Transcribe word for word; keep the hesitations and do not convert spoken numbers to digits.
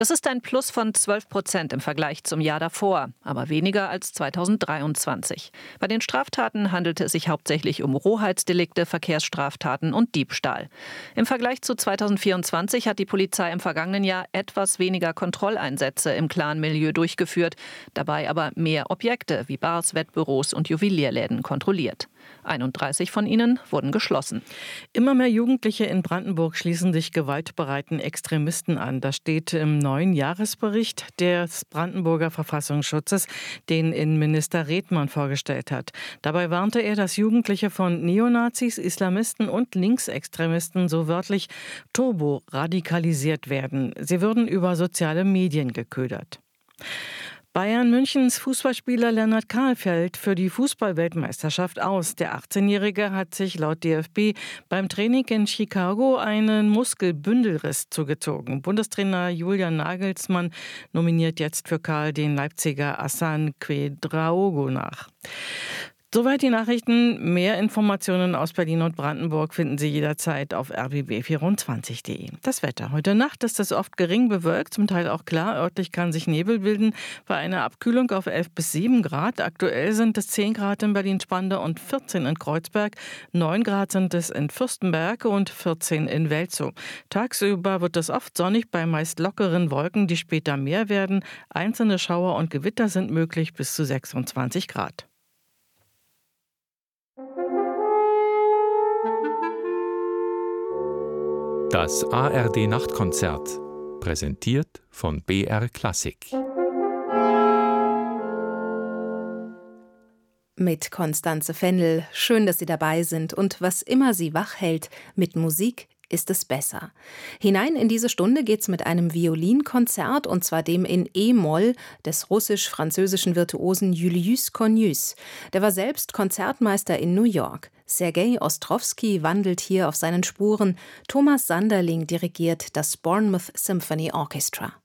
Das ist ein Plus von zwölf Prozent im Vergleich zum Jahr davor, aber weniger als zweitausenddreiundzwanzig. Bei den Straftaten handelte es sich hauptsächlich um Rohheitsdelikte, Verkehrsstraftaten und Diebstahl. Im Vergleich zu zweitausendvierundzwanzig hat die Polizei im vergangenen Jahr etwas weniger Kontrolleinsätze im Clan-Milieu durchgeführt, dabei aber mehr Objekte wie Bars, Wettbüros und Juwelierläden kontrolliert. einunddreißig von ihnen wurden geschlossen. Immer mehr Jugendliche in Brandenburg schließen sich gewaltbereiten Extremisten an. Das steht im neuen Jahresbericht des Brandenburger Verfassungsschutzes, den Innenminister Redmann vorgestellt hat. Dabei warnte er, dass Jugendliche von Neonazis, Islamisten und Linksextremisten so wörtlich turbo-radikalisiert werden. Sie würden über soziale Medien geködert. Bayern Münchens Fußballspieler Lennart Kahl fällt für die Fußball-Weltmeisterschaft aus. Der achtzehnjährige hat sich laut D F B beim Training in Chicago einen Muskelbündelriss zugezogen. Bundestrainer Julian Nagelsmann nominiert jetzt für Kahl den Leipziger Hassan Quedraogo nach. Soweit die Nachrichten. Mehr Informationen aus Berlin und Brandenburg finden Sie jederzeit auf r b b vierundzwanzig punkt de. Das Wetter. Heute Nacht ist es oft gering bewölkt, zum Teil auch klar. Örtlich kann sich Nebel bilden bei einer Abkühlung auf elf bis sieben Grad. Aktuell sind es zehn Grad in Berlin-Spandau und vierzehn in Kreuzberg. neun Grad sind es in Fürstenberg und vierzehn in Welzow. Tagsüber wird es oft sonnig bei meist lockeren Wolken, die später mehr werden. Einzelne Schauer und Gewitter sind möglich bis zu sechsundzwanzig Grad. Das A R D-Nachtkonzert, präsentiert von B R Klassik. Mit Constanze Fennel, schön, dass Sie dabei sind. Und was immer Sie wach hält, mit Musik ist es besser. Hinein in diese Stunde geht's mit einem Violinkonzert, und zwar dem in E-Moll des russisch-französischen Virtuosen Julius Cornus. Der war selbst Konzertmeister in New York. Sergei Ostrowski wandelt hier auf seinen Spuren. Thomas Sanderling dirigiert das Bournemouth Symphony Orchestra.